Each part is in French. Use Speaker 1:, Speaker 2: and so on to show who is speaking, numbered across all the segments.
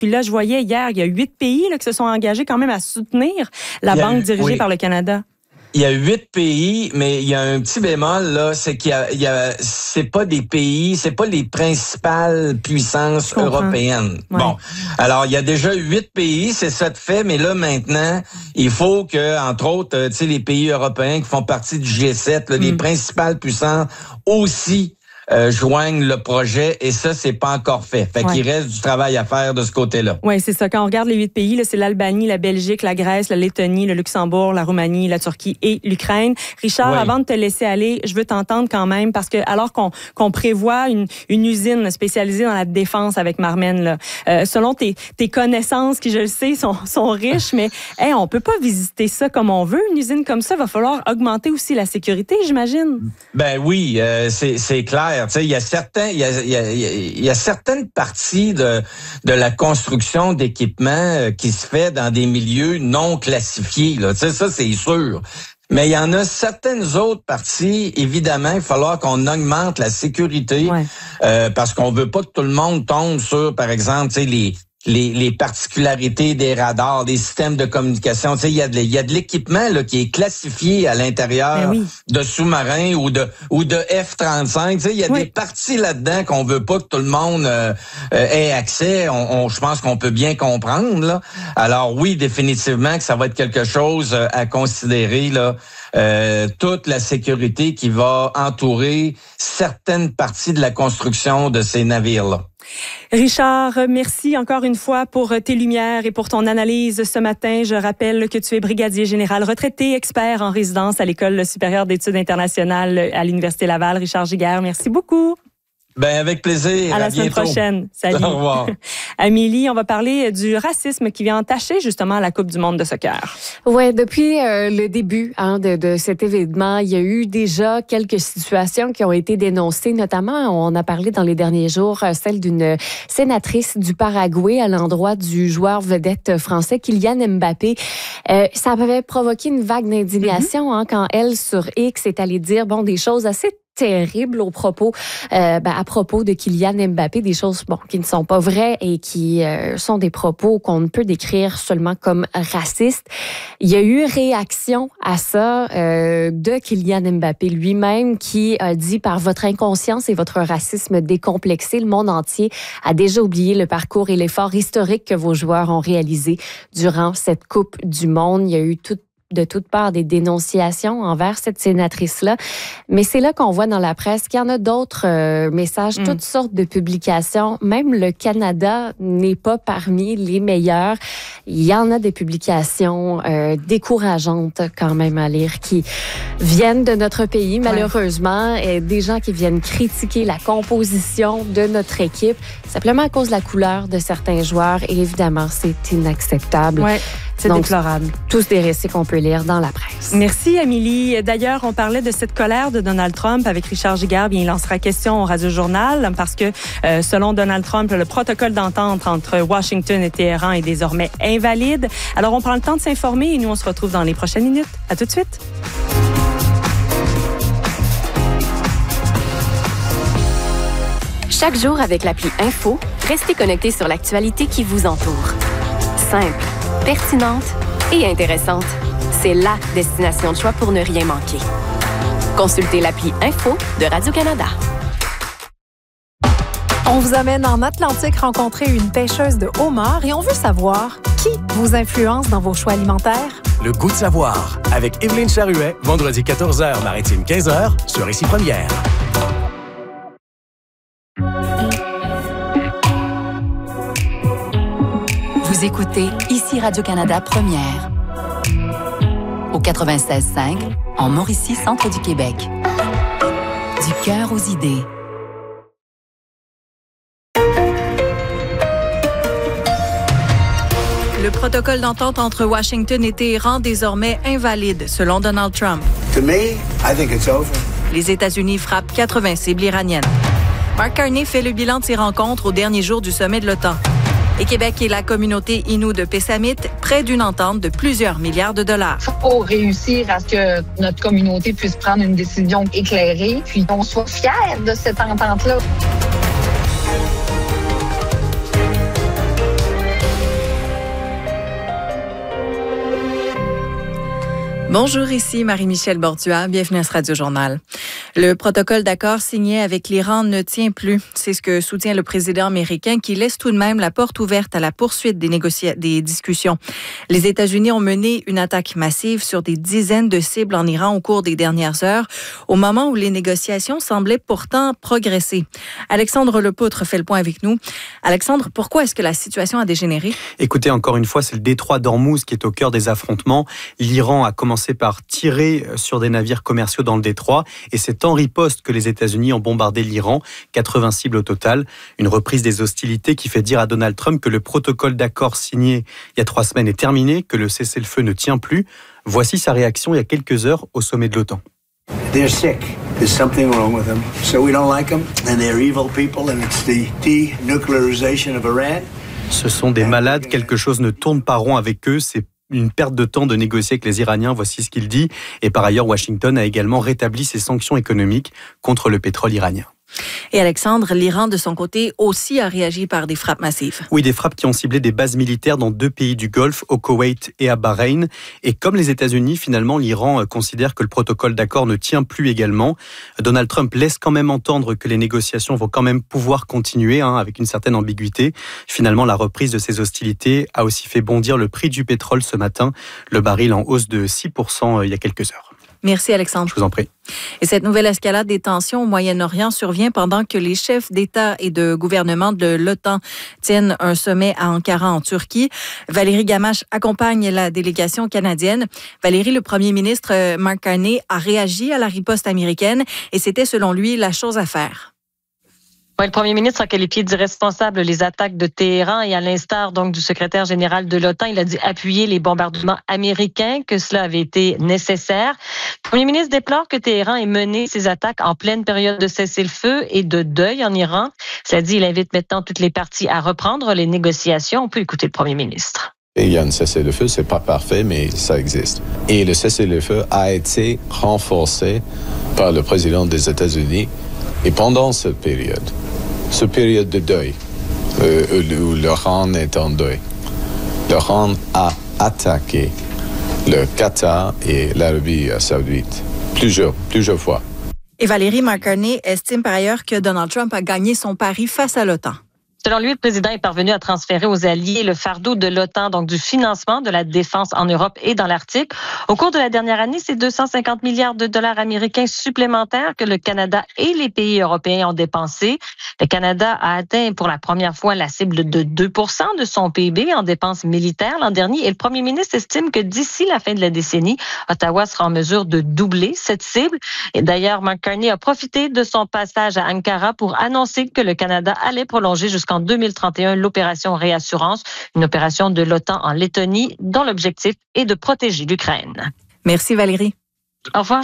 Speaker 1: Puis là, je voyais hier, il y a 8 pays là, qui se sont engagés quand même à soutenir la banque dirigée par le Canada.
Speaker 2: Il y a 8 pays, mais il y a un petit bémol, là, c'est c'est pas des pays, c'est pas les principales puissances européennes. Ouais. Bon. Alors, il y a déjà 8 pays, c'est ça de fait, mais là, maintenant, il faut que, entre autres, tu sais, les pays européens qui font partie du G7, là, les principales puissances aussi, joignent le projet, et ça, c'est pas encore fait. Fait qu'il reste du travail à faire de ce côté-là.
Speaker 1: Oui, c'est ça. Quand on regarde les 8 pays, là, c'est l'Albanie, la Belgique, la Grèce, la Lettonie, le Luxembourg, la Roumanie, la Turquie et l'Ukraine. Richard, avant de te laisser aller, je veux t'entendre quand même, parce que alors qu'on prévoit une usine spécialisée dans la défense avec Marmen, là, selon tes connaissances, qui je le sais, sont riches, mais on peut pas visiter ça comme on veut. Une usine comme ça, va falloir augmenter aussi la sécurité, j'imagine.
Speaker 2: Ben oui, c'est clair. Il y a certaines parties de la construction d'équipements qui se fait dans des milieux non classifiés. Là. Ça, c'est sûr. Mais il y en a certaines autres parties, évidemment, il va falloir qu'on augmente la sécurité parce qu'on veut pas que tout le monde tombe sur, par exemple, les particularités des radars, des systèmes de communication. Tu sais, il y a de l'équipement là qui est classifié à l'intérieur de sous-marins ou de F-35. Tu sais, il y a des parties là-dedans qu'on veut pas que tout le monde ait accès. Je pense qu'on peut bien comprendre là. Alors oui, définitivement que ça va être quelque chose à considérer là. Toute la sécurité qui va entourer certaines parties de la construction de ces navires-là.
Speaker 1: Richard, merci encore une fois pour tes lumières et pour ton analyse ce matin. Je rappelle que tu es brigadier général retraité, expert en résidence à l'École supérieure d'études internationales à l'Université Laval. Richard Giguère, merci beaucoup.
Speaker 2: Ben avec plaisir.
Speaker 1: À la semaine prochaine. Salut.
Speaker 2: Au revoir.
Speaker 1: Amélie, on va parler du racisme qui vient entacher justement la Coupe du monde de soccer.
Speaker 3: Ouais, depuis le début de cet événement, il y a eu déjà quelques situations qui ont été dénoncées. Notamment, on a parlé dans les derniers jours celle d'une sénatrice du Paraguay à l'endroit du joueur vedette français Kylian Mbappé. Ça avait provoqué une vague d'indignation quand elle sur X est allée dire des choses assez terrible à propos de Kylian Mbappé, des choses qui ne sont pas vraies et qui sont des propos qu'on ne peut décrire seulement comme racistes. Il y a eu réaction à ça de Kylian Mbappé lui-même qui a dit: par votre inconscience et votre racisme décomplexé, le monde entier a déjà oublié le parcours et l'effort historique que vos joueurs ont réalisé durant cette Coupe du monde. Il y a eu de toutes parts des dénonciations envers cette sénatrice-là. Mais c'est là qu'on voit dans la presse qu'il y en a d'autres messages, toutes sortes de publications. Même le Canada n'est pas parmi les meilleurs. Il y en a des publications décourageantes quand même à lire qui viennent de notre pays, malheureusement. Et des gens qui viennent critiquer la composition de notre équipe simplement à cause de la couleur de certains joueurs. Et évidemment, c'est inacceptable.
Speaker 1: Ouais. C'est déplorable.
Speaker 3: Tous des récits qu'on peut lire dans la presse.
Speaker 1: Merci, Amélie. D'ailleurs, on parlait de cette colère de Donald Trump avec Richard Giguère. Bien, il en sera question au Radio-Journal parce que, selon Donald Trump, le protocole d'entente entre Washington et Téhéran est désormais invalide. Alors, on prend le temps de s'informer et nous, on se retrouve dans les prochaines minutes. À tout de suite.
Speaker 4: Chaque jour, avec l'appli Info, restez connectés sur l'actualité qui vous entoure. Simple, pertinente et intéressante. C'est la destination de choix pour ne rien manquer. Consultez l'appli Info de Radio-Canada.
Speaker 5: On vous amène en Atlantique rencontrer une pêcheuse de homard et on veut savoir qui vous influence dans vos choix alimentaires.
Speaker 6: Le goût de savoir avec Évelyne Charuet, vendredi 14h, Maritime 15h, sur Ici Première.
Speaker 7: Vous écoutez Ici Radio-Canada Première. Au 96.5, en Mauricie, centre du Québec. Du cœur aux idées.
Speaker 5: Le protocole d'entente entre Washington et Téhéran désormais invalide, selon Donald Trump.
Speaker 8: To me, I think it's over.
Speaker 5: Les États-Unis frappent 80 cibles iraniennes. Mark Carney fait le bilan de ces rencontres au dernier jour du sommet de l'OTAN. Et Québec et la communauté Innu de Pessamit près d'une entente de plusieurs milliards de dollars.
Speaker 9: Pour réussir à ce que notre communauté puisse prendre une décision éclairée, puis qu'on soit fiers de cette entente-là.
Speaker 5: Bonjour, ici Marie-Michel Borduas. Bienvenue à ce Radio-Journal. Le protocole d'accord signé avec l'Iran ne tient plus. C'est ce que soutient le président américain qui laisse tout de même la porte ouverte à la poursuite des discussions. Les États-Unis ont mené une attaque massive sur des dizaines de cibles en Iran au cours des dernières heures, au moment où les négociations semblaient pourtant progresser. Alexandre Lepoutre fait le point avec nous. Alexandre, pourquoi est-ce que la situation a dégénéré?
Speaker 10: Écoutez, encore une fois, c'est le détroit d'Ormuz qui est au cœur des affrontements. L'Iran a commencé par tirer sur des navires commerciaux dans le détroit et c'est en riposte que les États-Unis ont bombardé l'Iran, 80 cibles au total. Une reprise des hostilités qui fait dire à Donald Trump que le protocole d'accord signé il y a 3 semaines est terminé, que le cessez-le-feu ne tient plus. Voici sa réaction il y a quelques heures au sommet de l'OTAN.
Speaker 8: They're sick. There's something wrong with them. So we don't like them. And they're evil people. And it's the denuclearization of Iran.
Speaker 10: Ce sont des malades. Quelque chose ne tourne pas rond avec eux. C'est une perte de temps de négocier avec les Iraniens. Voici ce qu'il dit. Et par ailleurs, Washington a également rétabli ses sanctions économiques contre le pétrole iranien.
Speaker 5: Et Alexandre, l'Iran, de son côté, aussi a réagi par des frappes massives.
Speaker 10: Oui, des frappes qui ont ciblé des bases militaires dans 2 pays du Golfe, au Koweït et à Bahreïn. Et comme les États-Unis, finalement, l'Iran considère que le protocole d'accord ne tient plus également. Donald Trump laisse quand même entendre que les négociations vont quand même pouvoir continuer, avec une certaine ambiguïté. Finalement, la reprise de ces hostilités a aussi fait bondir le prix du pétrole ce matin. Le baril en hausse de 6% il y a quelques heures.
Speaker 5: Merci Alexandre.
Speaker 10: Je vous en prie.
Speaker 5: Et cette nouvelle escalade des tensions au Moyen-Orient survient pendant que les chefs d'État et de gouvernement de l'OTAN tiennent un sommet à Ankara en Turquie. Valérie Gamache accompagne la délégation canadienne. Valérie, le premier ministre Mark Carney a réagi à la riposte américaine et c'était selon lui la chose à faire.
Speaker 11: Oui, le premier ministre a qualifié d'irresponsable les attaques de Téhéran et à l'instar donc du secrétaire général de l'OTAN, il a dit appuyer les bombardements américains, que cela avait été nécessaire. Le premier ministre déplore que Téhéran ait mené ces attaques en pleine période de cessez-le-feu et de deuil en Iran. Cela dit, il invite maintenant toutes les parties à reprendre les négociations. On peut écouter le premier ministre.
Speaker 12: Il y a un cessez-le-feu, c'est pas parfait, mais ça existe. Et le cessez-le-feu a été renforcé par le président des États-Unis. Et pendant cette période de deuil, où l'Iran est en deuil, l'Iran a attaqué le Qatar et l'Arabie saoudite plusieurs fois.
Speaker 5: Et Valérie McCartney estime par ailleurs que Donald Trump a gagné son pari face à l'OTAN.
Speaker 11: Selon lui, le président est parvenu à transférer aux alliés le fardeau de l'OTAN, donc du financement de la défense en Europe et dans l'Arctique. Au cours de la dernière année, c'est 250 milliards de dollars américains supplémentaires que le Canada et les pays européens ont dépensés. Le Canada a atteint pour la première fois la cible de 2% de son PIB en dépenses militaires l'an dernier et le premier ministre estime que d'ici la fin de la décennie, Ottawa sera en mesure de doubler cette cible. Et d'ailleurs, Mark Carney a profité de son passage à Ankara pour annoncer que le Canada allait prolonger jusqu'en 2031 l'opération Réassurance, une opération de l'OTAN en Lettonie dont l'objectif est de protéger l'Ukraine.
Speaker 5: Merci Valérie.
Speaker 11: Au revoir.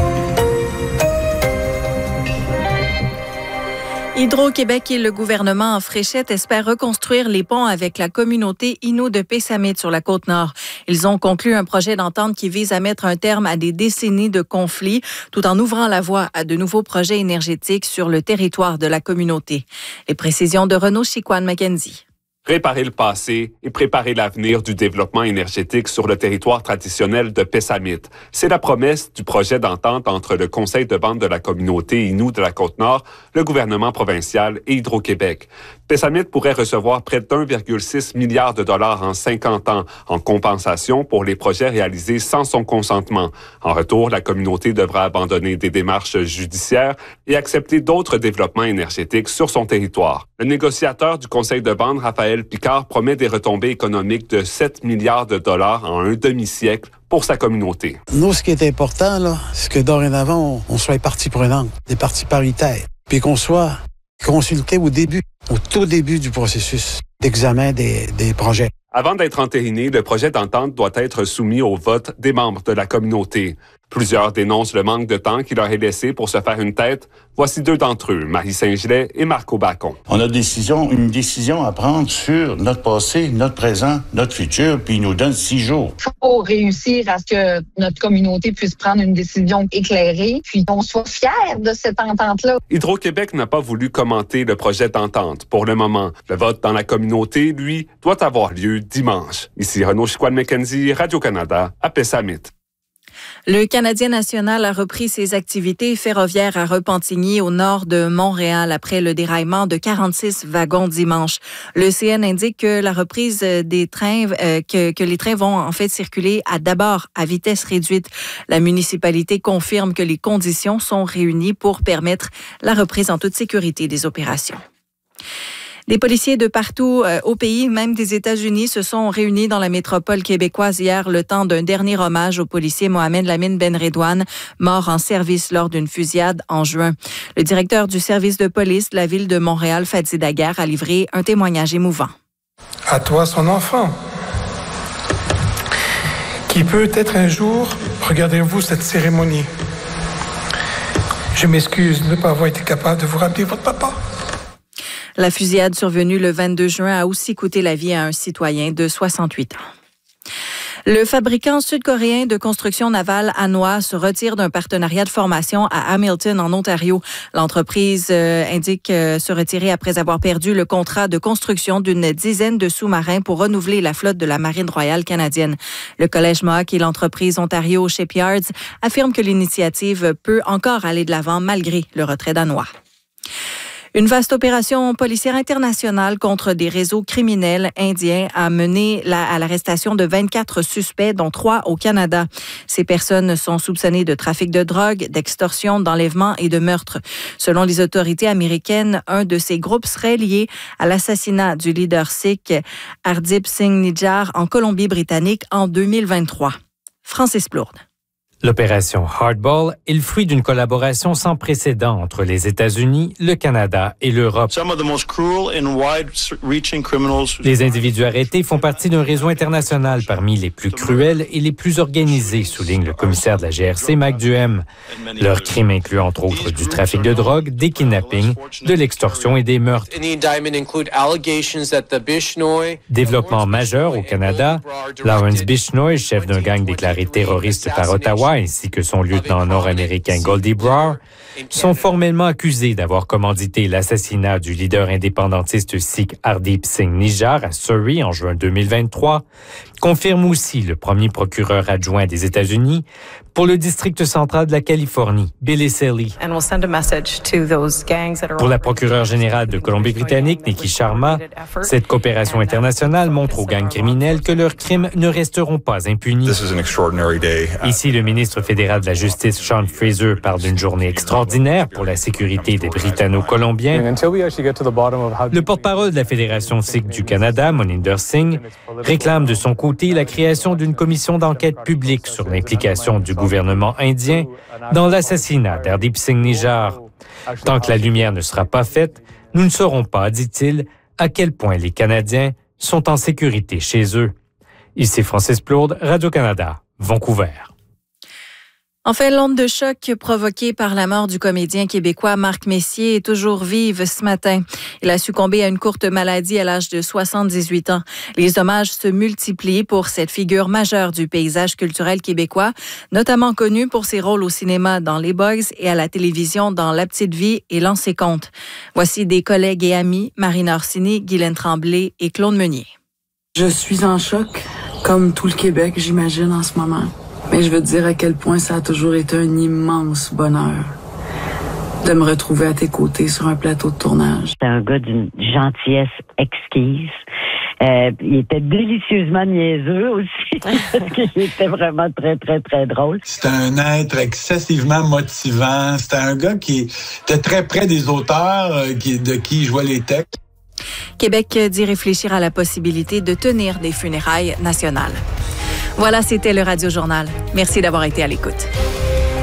Speaker 5: Hydro-Québec et le gouvernement en fréchette espèrent reconstruire les ponts avec la communauté Innu de Pessamit sur la Côte-Nord. Ils ont conclu un projet d'entente qui vise à mettre un terme à des décennies de conflits tout en ouvrant la voie à de nouveaux projets énergétiques sur le territoire de la communauté. Les précisions de Renaud Chicoine-Mackenzie.
Speaker 13: Réparer le passé et préparer l'avenir du développement énergétique sur le territoire traditionnel de Pessamit. C'est la promesse du projet d'entente entre le Conseil de vente de la communauté Innu de la Côte-Nord, le gouvernement provincial et Hydro-Québec. Pessamit pourrait recevoir près d'1,6 milliard de dollars en 50 ans en compensation pour les projets réalisés sans son consentement. En retour, la communauté devra abandonner des démarches judiciaires et accepter d'autres développements énergétiques sur son territoire. Le négociateur du Conseil de vente, Raphaël Picard, promet des retombées économiques de 7 milliards de dollars en un demi-siècle pour sa communauté.
Speaker 14: Nous, ce qui est important, là, c'est que dorénavant, on soit partie prenante, des parties paritaires, puis qu'on soit consulté au tout début du processus d'examen des projets.
Speaker 13: Avant d'être entériné, le projet d'entente doit être soumis au vote des membres de la communauté. Plusieurs dénoncent le manque de temps qui leur est laissé pour se faire une tête. Voici 2 d'entre eux, Marie Saint-Gelais et Marco Bacon.
Speaker 15: On a une décision à prendre sur notre passé, notre présent, notre futur, puis il nous donne 6 jours.
Speaker 9: Il faut réussir à ce que notre communauté puisse prendre une décision éclairée, puis qu'on soit fiers de cette entente-là.
Speaker 13: Hydro-Québec n'a pas voulu commenter le projet d'entente pour le moment. Le vote dans la communauté, lui, doit avoir lieu dimanche. Ici Renaud Chicoine-Mackenzie, Radio-Canada, à Pessamit.
Speaker 5: Le Canadien national a repris ses activités ferroviaires à Repentigny, au nord de Montréal, après le déraillement de 46 wagons dimanche. Le CN indique que la reprise des trains, que les trains vont en fait circuler d'abord à vitesse réduite. La municipalité confirme que les conditions sont réunies pour permettre la reprise en toute sécurité des opérations. Des policiers de partout au pays, même des États-Unis, se sont réunis dans la métropole québécoise hier le temps d'un dernier hommage au policier Mohamed Lamine Benredouane, mort en service lors d'une fusillade en juin. Le directeur du service de police de la ville de Montréal, Fadi Daguerre, a livré un témoignage émouvant.
Speaker 16: À toi, son enfant, qui peut-être un jour, regardez-vous cette cérémonie. Je m'excuse de ne pas avoir été capable de vous rappeler votre papa.
Speaker 5: La fusillade survenue le 22 juin a aussi coûté la vie à un citoyen de 68 ans. Le fabricant sud-coréen de construction navale Hanwha se retire d'un partenariat de formation à Hamilton, en Ontario. L'entreprise indique se retirer après avoir perdu le contrat de construction d'une dizaine de sous-marins pour renouveler la flotte de la Marine royale canadienne. Le Collège Mohawk et l'entreprise Ontario Shipyards affirment que l'initiative peut encore aller de l'avant malgré le retrait d'Hanwha. Une vaste opération policière internationale contre des réseaux criminels indiens a mené à l'arrestation de 24 suspects, dont 3 au Canada. Ces personnes sont soupçonnées de trafic de drogue, d'extorsion, d'enlèvement et de meurtre. Selon les autorités américaines, un de ces groupes serait lié à l'assassinat du leader sikh Hardeep Singh Nijjar en Colombie-Britannique en 2023. Francis Plourde.
Speaker 17: L'opération Hardball est le fruit d'une collaboration sans précédent entre les États-Unis, le Canada et l'Europe. Les individus arrêtés font partie d'un réseau international parmi les plus cruels et les plus organisés, souligne le commissaire de la GRC, Mac Duhem. Leurs crimes incluent entre autres du trafic de drogue, des kidnappings, de l'extorsion et des meurtres. Développement majeur au Canada, Lawrence Bishnoi, chef d'un gang déclaré terroriste par Ottawa, ainsi que son lieutenant nord-américain Goldie Brower, sont formellement accusés d'avoir commandité l'assassinat du leader indépendantiste sikh Hardeep Singh Nijjar à Surrey en juin 2023, confirme aussi le premier procureur adjoint des États-Unis pour le district central de la Californie, Billy Selly. Pour la procureure générale de Colombie-Britannique, Nikki Sharma, cette coopération internationale montre aux gangs criminels que leurs crimes ne resteront pas impunis. Ici, le ministre fédéral de la Justice, Sean Fraser, parle d'une journée extraordinaire pour la sécurité des Britanno-Colombiens. Le porte-parole de la Fédération sikh du Canada, Moninder Singh, réclame de son côté la création d'une commission d'enquête publique sur l'implication du gouvernement indien dans l'assassinat d'Hardeep Singh Nijjar. Tant que la lumière ne sera pas faite, nous ne saurons pas, dit-il, à quel point les Canadiens sont en sécurité chez eux. Ici Francis Plourde, Radio-Canada, Vancouver.
Speaker 5: Enfin, l'onde de choc provoquée par la mort du comédien québécois Marc Messier est toujours vive ce matin. Il a succombé à une courte maladie à l'âge de 78 ans. Les hommages se multiplient pour cette figure majeure du paysage culturel québécois, notamment connue pour ses rôles au cinéma dans Les Boys et à la télévision dans La Petite Vie et L'An ses comptes. Voici des collègues et amis, Marina Orsini, Guylaine Tremblay et Claude Meunier.
Speaker 18: Je suis en choc, comme tout le Québec, j'imagine, en ce moment. Mais je veux te dire à quel point ça a toujours été un immense bonheur de me retrouver à tes côtés sur un plateau de tournage.
Speaker 19: C'est un gars d'une gentillesse exquise. Il était délicieusement niaiseux aussi, parce qu'il était vraiment très, très, très drôle.
Speaker 20: C'était un être excessivement motivant. C'était un gars qui était très près des auteurs de qui il jouait les textes.
Speaker 5: Québec dit réfléchir à la possibilité de tenir des funérailles nationales. Voilà, c'était le Radio Journal. Merci d'avoir été à l'écoute.